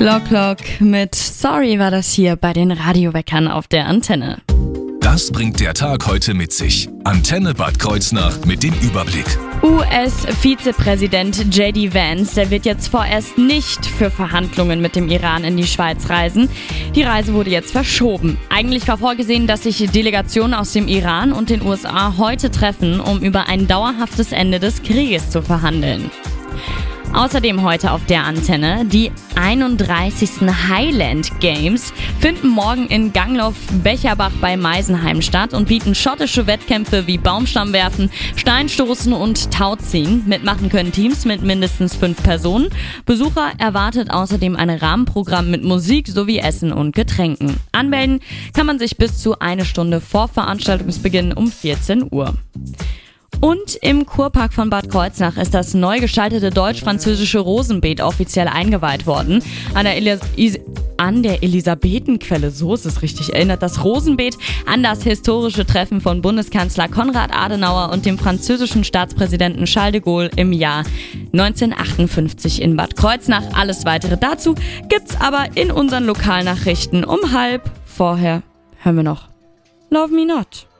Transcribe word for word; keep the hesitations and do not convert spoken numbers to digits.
Clock Clock mit Sorry war das hier bei den Radioweckern auf der Antenne. Das bringt der Tag heute mit sich. Antenne Bad Kreuznach mit dem Überblick. U S-Vizepräsident J D Vance, der wird jetzt vorerst nicht für Verhandlungen mit dem Iran in die Schweiz reisen. Die Reise wurde jetzt verschoben. Eigentlich war vorgesehen, dass sich Delegationen aus dem Iran und den U S A heute treffen, um über ein dauerhaftes Ende des Krieges zu verhandeln. Außerdem heute auf der Antenne: die einunddreißigsten Highland Games finden morgen in Gangloff-Becherbach bei Meisenheim statt und bieten schottische Wettkämpfe wie Baumstammwerfen, Steinstoßen und Tauziehen. Mitmachen können Teams mit mindestens fünf Personen. Besucher erwartet außerdem ein Rahmenprogramm mit Musik sowie Essen und Getränken. Anmelden kann man sich bis zu eine Stunde vor Veranstaltungsbeginn um vierzehn Uhr. Und im Kurpark von Bad Kreuznach ist das neu gestaltete deutsch-französische Rosenbeet offiziell eingeweiht worden. An der, Elis- Is- an der Elisabethenquelle, so ist es richtig, erinnert das Rosenbeet an das historische Treffen von Bundeskanzler Konrad Adenauer und dem französischen Staatspräsidenten Charles de Gaulle im Jahr neunzehnhundertachtundfünfzig in Bad Kreuznach. Alles weitere dazu gibt's aber in unseren Lokalnachrichten um halb. Vorher hören wir noch Love Me Not.